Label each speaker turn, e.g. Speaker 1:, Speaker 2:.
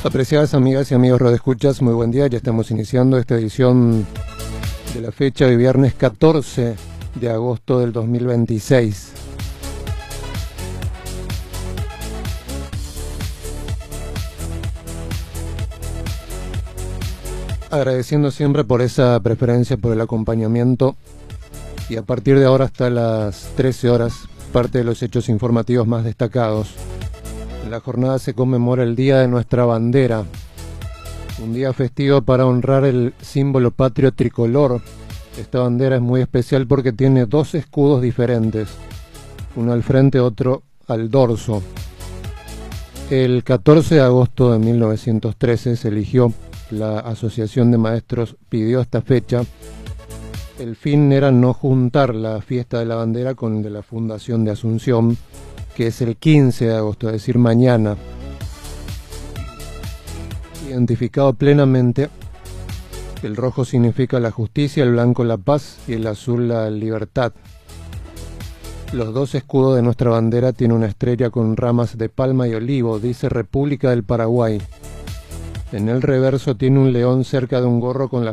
Speaker 1: Apreciadas amigas y amigos radioescuchas, muy buen día. Ya estamos iniciando esta edición de la fecha de viernes 14 de agosto del 2026. Agradeciendo siempre por esa preferencia, por el acompañamiento, y a partir de ahora hasta las 13 horas, parte de los hechos informativos más destacados. En la jornada se conmemora el Día de nuestra bandera, un día festivo para honrar el símbolo patrio tricolor. Esta bandera es muy especial porque tiene dos escudos diferentes, uno al frente, otro al dorso. El 14 de agosto de 1913 se eligió, la Asociación de Maestros pidió esta fecha. El fin era no juntar la fiesta de la bandera con el de la Fundación de Asunción, que es el 15 de agosto, es decir, mañana. Identificado plenamente, el rojo significa la justicia, el blanco la paz y el azul la libertad. Los dos escudos de nuestra bandera tienen una estrella con ramas de palma y olivo, dice República del Paraguay. En el reverso tiene un león cerca de un gorro con la